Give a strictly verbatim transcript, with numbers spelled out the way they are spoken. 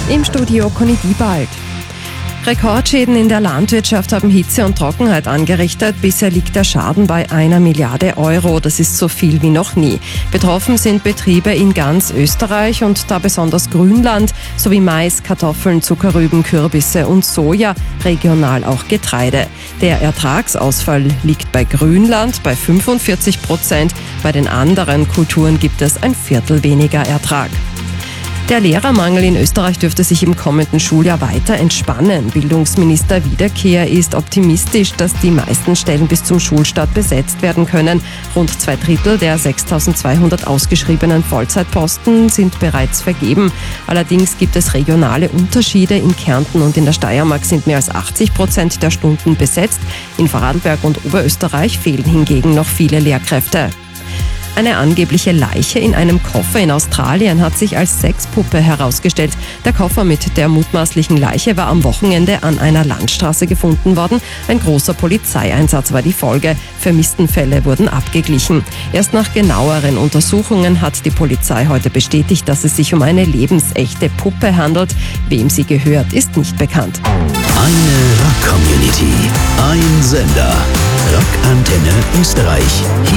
Im Studio Conny Diebald. Rekordschäden in der Landwirtschaft haben Hitze und Trockenheit angerichtet. Bisher liegt der Schaden bei einer Milliarde Euro. Das ist so viel wie noch nie. Betroffen sind Betriebe in ganz Österreich und da besonders Grünland sowie Mais, Kartoffeln, Zuckerrüben, Kürbisse und Soja, regional auch Getreide. Der Ertragsausfall liegt bei Grünland bei fünfundvierzig Prozent. Bei den anderen Kulturen gibt es ein Viertel weniger Ertrag. Der Lehrermangel in Österreich dürfte sich im kommenden Schuljahr weiter entspannen. Bildungsminister Wiederkehr ist optimistisch, dass die meisten Stellen bis zum Schulstart besetzt werden können. Rund zwei Drittel der sechstausendzweihundert ausgeschriebenen Vollzeitposten sind bereits vergeben. Allerdings gibt es regionale Unterschiede. In Kärnten und in der Steiermark sind mehr als achtzig Prozent der Stunden besetzt. In Vorarlberg und Oberösterreich fehlen hingegen noch viele Lehrkräfte. Eine angebliche Leiche in einem Koffer in Australien hat sich als Sexpuppe herausgestellt. Der Koffer mit der mutmaßlichen Leiche war am Wochenende an einer Landstraße gefunden worden. Ein großer Polizeieinsatz war die Folge. Vermisstenfälle wurden abgeglichen. Erst nach genaueren Untersuchungen hat die Polizei heute bestätigt, dass es sich um eine lebensechte Puppe handelt. Wem sie gehört, ist nicht bekannt. Eine Rock-Community, ein Sender. Rock Antenne Österreich.